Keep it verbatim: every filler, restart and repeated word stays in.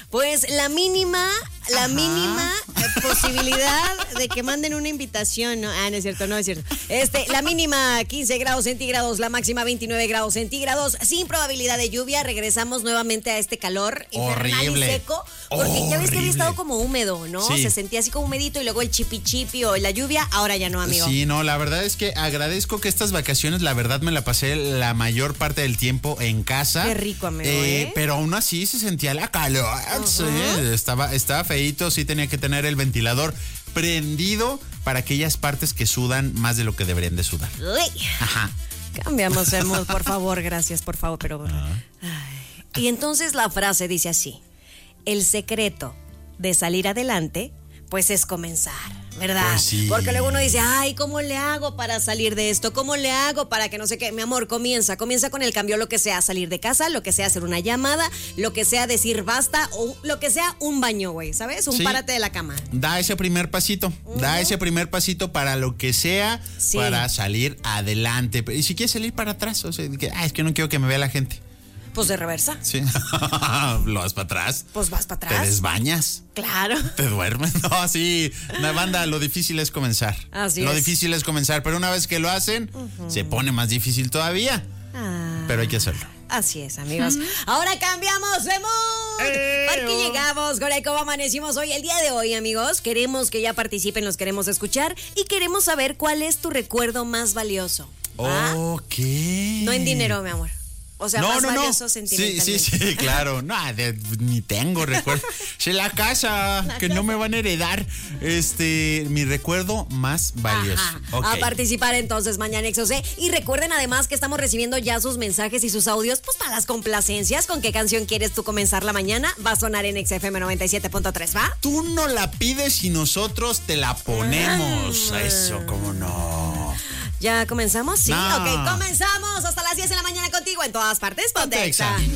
Pues la mínima, la Ajá. mínima eh, posibilidad de que manden una invitación, ¿no? Ah, no es cierto, no es cierto. Este, la mínima quince grados centígrados, la máxima veintinueve grados centígrados, sin probabilidad de lluvia. Regresamos nuevamente a este calor infernal y Horrible. seco, porque ya ves que Horrible. había estado como húmedo, ¿no? Sí. Se sentía así como humedito y luego el chipi chipi o la lluvia, ahora ya no, amigo. Sí, no, la verdad es que agradezco que estas vacaciones, la verdad me la pasé la mayor parte del tiempo en casa. Qué rico, amigo, Eh, ¿eh? Pero aún así se sentía la calor. Sí, estaba, estaba feíto, sí tenía que tener el ventilador prendido para aquellas partes que sudan más de lo que deberían de sudar. Uy. Ajá. Cambiamos el mood, por favor, gracias, por favor, pero... Ay. Y entonces la frase dice así: el secreto de salir adelante, pues es comenzar, ¿verdad? Pues sí. Porque luego uno dice, ay, ¿cómo le hago para salir de esto? ¿Cómo le hago para que no sé qué? Mi amor, comienza, comienza con el cambio, lo que sea salir de casa, lo que sea hacer una llamada, lo que sea decir basta, o lo que sea un baño, güey, ¿sabes? Un Sí. párate de la cama. Da ese primer pasito, da ese primer pasito para lo que sea, Sí. para salir adelante. Y si quieres salir para atrás, o sea, que, ah, es que no quiero que me vea la gente. Pues de reversa, Sí. Lo vas para atrás. pues vas para Te atrás. desbañas. Claro. Te duermes. No, sí. La banda, lo difícil es comenzar. Así lo es. difícil es comenzar, pero una vez que lo hacen, se pone más difícil todavía. Ah. Pero hay que hacerlo. Así es, amigos. Ahora cambiamos de mood. Eh, Porque oh. llegamos con el cómo amanecimos hoy. El día de hoy, amigos, queremos que ya participen, los queremos escuchar y queremos saber cuál es tu recuerdo más valioso. ¿Va? Ok. No en dinero, mi amor. O sea, no, más no, no. valioso Sí, sentimentalmente. sí, sí, claro. No, de- ni tengo recuerdo. Sí, la casa, La que casa. no me van a heredar. Este, mi recuerdo más valioso. Ajá. Ok. A participar entonces mañana en X O C. Y recuerden además que estamos recibiendo ya sus mensajes y sus audios, pues para las complacencias. ¿Con qué canción quieres tú comenzar la mañana? Va a sonar en X F M noventa y siete punto tres, ¿va? Tú no la pides y nosotros te la ponemos. Ah. Eso, cómo no. ¿Ya comenzamos? Sí, No. ok, comenzamos hasta las diez de la mañana contigo en todas partes. Ponte Ponte Exa. Exa.